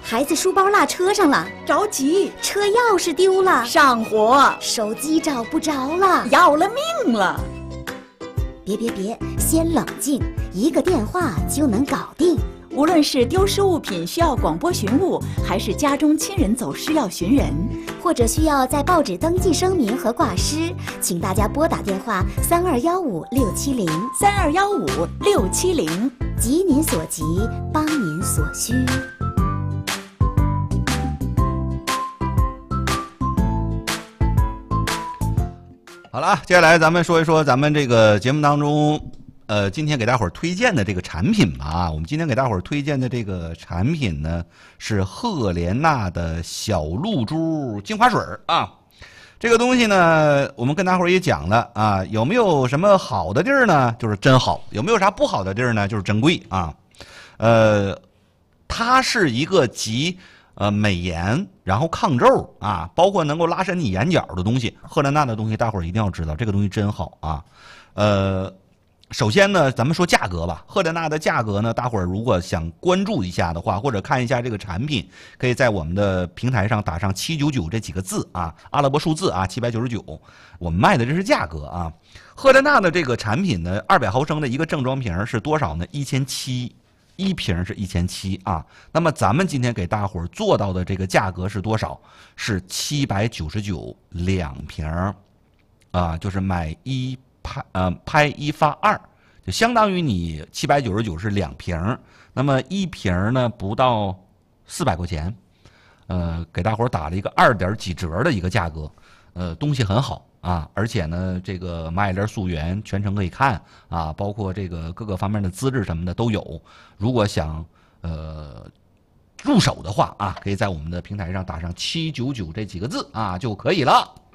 孩子书包落车上了， 着急； 车钥匙丢了， 上火； 手机找不着了， 要了命了。 别，先冷静，一个电话就能搞定。 无论是丢失物品需要广播寻物，还是家中亲人走失要寻人， 或者需要在报纸登记声明和挂失，请大家拨打电话3215-670，3215-670，急您所急，帮您所需。 好了，接下来咱们说一说咱们这个节目当中，今天给大伙儿推荐的这个产品吧。我们今天给大伙儿推荐的这个产品呢，是赫莲娜的小露珠精华水啊。这个东西呢，我们跟大伙儿也讲了啊，有没有什么好的地儿呢？就是真好。有没有啥不好的地儿呢？就是真贵啊。它是一个集美颜，然后抗皱啊，包括能够拉伸你眼角的东西。赫莲娜的东西，大伙儿一定要知道，这个东西真好啊。首先呢，咱们说价格吧。赫莲娜的价格呢，大伙儿如果想关注一下的话，或者看一下这个产品，可以在我们的平台上打上799这几个字啊，阿拉伯数字啊，799。我们卖的这是价格啊。赫莲娜的这个产品呢，200毫升的一个正装瓶是多少呢？1700，一瓶是1700啊。那么咱们今天给大伙儿做到的这个价格是多少？是799两瓶啊，就是买拍一发二，就相当于你799是两瓶，那么一瓶呢不到400块钱，给大伙儿打了一个2点几折的一个价格，东西很好啊，而且呢这个马眼帘溯源全程可以看啊，包括这个各个方面的资质什么的都有。如果想入手的话啊，可以在我们的平台上打上799这几个字啊就可以了。